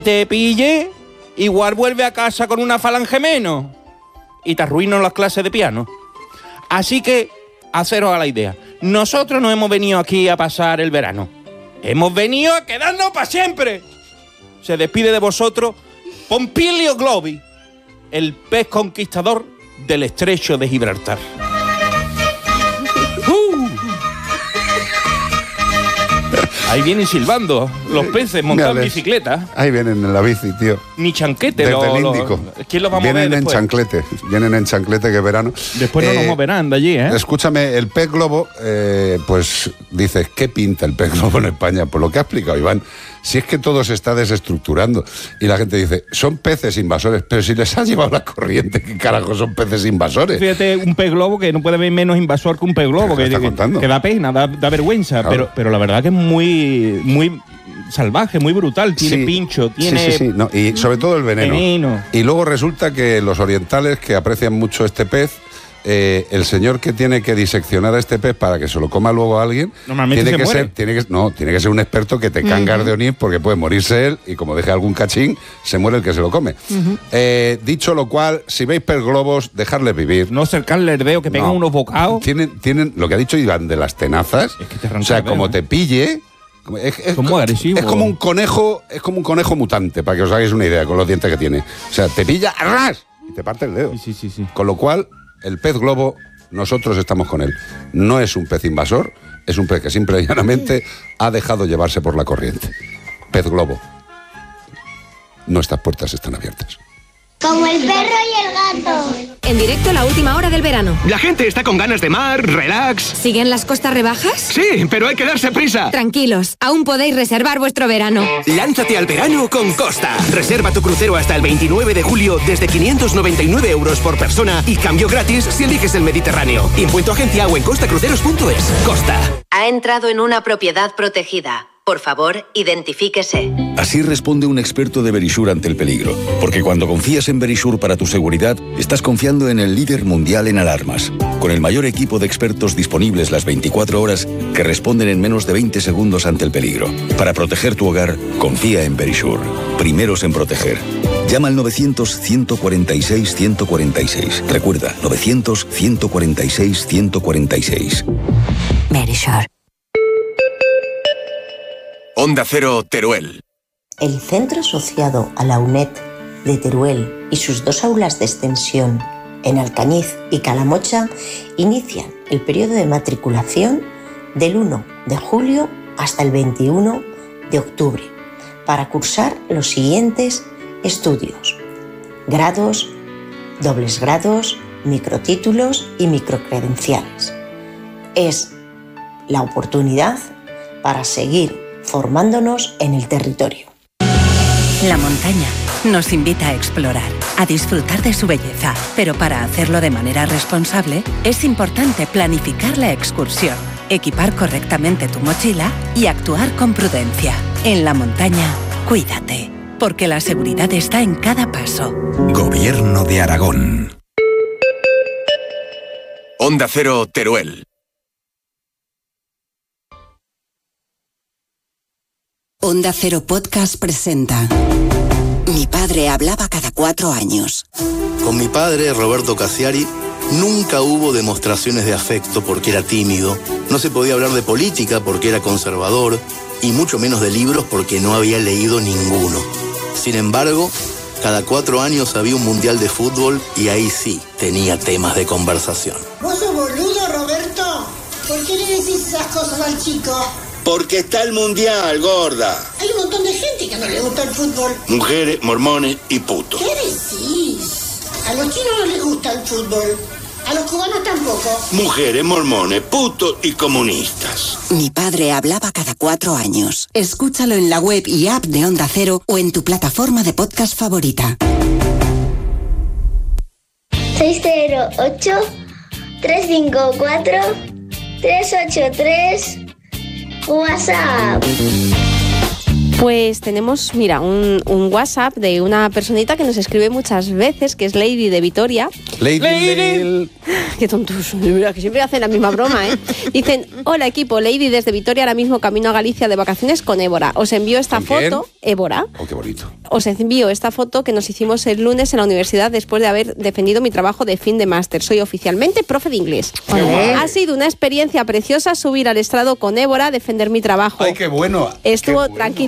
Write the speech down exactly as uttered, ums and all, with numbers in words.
te pille, igual vuelve a casa con una falange menos y te arruino las clases de piano. Así que, haceros a la idea. Nosotros no hemos venido aquí a pasar el verano. Hemos venido a quedarnos para siempre. Se despide de vosotros Pompilio Globi, el pez conquistador del estrecho de Gibraltar. Uh. Ahí vienen silbando los peces montando en bicicleta. Ahí vienen en la bici, tío. Ni chanquete. Desde lo, el lo, Índico. ¿Quién los va a vienen mover en después? chanclete. Vienen en chanclete, que es verano. Después no eh, nos moverán de allí, ¿eh? Escúchame, el pez globo, eh, pues dices, ¿qué pinta el pez globo en España? Pues lo que ha explicado Iván. Si es que todo se está desestructurando. Y la gente dice, son peces invasores. Pero si les ha llevado la corriente, ¿qué carajo son peces invasores? Fíjate, un pez globo que no puede haber menos invasor que un pez globo. Que, que, que da pena, da, da vergüenza. Claro. Pero, pero la verdad que es muy, muy salvaje, muy brutal. Tiene sí, pincho, tiene... Sí, sí, sí. No, y sobre todo el veneno. veneno. Y luego resulta que los orientales, que aprecian mucho este pez, Eh, el señor que tiene que diseccionar a este pez para que se lo coma luego a alguien, normalmente tiene se que muere. ser, tiene que, no, tiene que ser un experto que te cangas uh-huh. de onir, porque puede morirse él y como deje algún cachín, se muere el que se lo come. Uh-huh. Eh, dicho lo cual, si veis pez globos, dejarles vivir. No cercarle el dedo, que pegan no. unos bocados. Tienen, tienen lo que ha dicho Iván de las tenazas. Es que te o sea, como te pille. Es, es, Son muy agresivos. Es como un conejo, es como un conejo mutante, para que os hagáis una idea con los dientes que tiene. O sea, te pilla, ¡arras! Y te parte el dedo. Sí, sí, sí, sí. Con lo cual, el pez globo, nosotros estamos con él. No es un pez invasor, es un pez que simple y llanamente ha dejado llevarse por la corriente. Pez globo, nuestras puertas están abiertas. Como el perro y el gato. En directo, la última hora del verano. La gente está con ganas de mar, relax. ¿Siguen las costas rebajas? Sí, pero hay que darse prisa. Tranquilos, aún podéis reservar vuestro verano. Lánzate al verano con Costa. Reserva tu crucero hasta el veintinueve de julio desde quinientos noventa y nueve euros por persona y cambio gratis si eliges el Mediterráneo. Impuesto agencia o en costacruceros punto es. Costa. Ha entrado en una propiedad protegida. Por favor, identifíquese. Así responde un experto de Verisure ante el peligro. Porque cuando confías en Verisure para tu seguridad, estás confiando en el líder mundial en alarmas. Con el mayor equipo de expertos disponibles las veinticuatro horas que responden en menos de veinte segundos ante el peligro. Para proteger tu hogar, confía en Verisure. Primeros en proteger. Llama al novecientos, ciento cuarenta y seis, ciento cuarenta y seis. Recuerda, novecientos, ciento cuarenta y seis, ciento cuarenta y seis. Verisure. Onda Cero, Teruel. El Centro Asociado a la UNED de Teruel y sus dos aulas de extensión en Alcañiz y Calamocha inician el periodo de matriculación del uno de julio hasta el veintiuno de octubre para cursar los siguientes estudios: grados, dobles grados, microtítulos y microcredenciales. Es la oportunidad para seguir formándonos en el territorio. La montaña nos invita a explorar, a disfrutar de su belleza, pero para hacerlo de manera responsable es importante planificar la excursión, equipar correctamente tu mochila y actuar con prudencia. En la montaña, cuídate, porque la seguridad está en cada paso. Gobierno de Aragón. Onda Cero, Teruel. Onda Cero Podcast presenta Mi padre hablaba cada cuatro años. Con mi padre, Roberto Cassiari, nunca hubo demostraciones de afecto porque era tímido, no se podía hablar de política porque era conservador, y mucho menos de libros porque no había leído ninguno. Sin embargo, cada cuatro años había un mundial de fútbol y ahí sí tenía temas de conversación. ¿Vos sos boludo, Roberto? ¿Por qué le decís esas cosas al chico? Porque está el mundial, gorda. Hay un montón de gente que no le gusta el fútbol. Mujeres, mormones y putos. ¿Qué decís? A los chinos no les gusta el fútbol. A los cubanos tampoco. Mujeres, mormones, putos y comunistas. Mi padre hablaba cada cuatro años. Escúchalo en la web y app de Onda Cero o en tu plataforma de podcast favorita. seis cero ocho, tres cinco cuatro, tres ocho tres WhatsApp. Pues tenemos, mira, un, un WhatsApp de una personita que nos escribe muchas veces, que es Lady de Vitoria. Lady, Lady. Qué tontos, que siempre hacen la misma broma, ¿eh? Dicen, hola equipo, Lady desde Vitoria, ahora mismo camino a Galicia de vacaciones con Évora. Os envío esta ¿Con foto, quién? Évora. Oh, qué bonito. Os envío esta foto que nos hicimos el lunes en la universidad después de haber defendido mi trabajo de fin de máster. Soy oficialmente profe de inglés. Qué Ha sido una experiencia preciosa subir al estrado con Évora a defender mi trabajo. Ay, qué bueno. Estuvo qué bueno. tranquilo.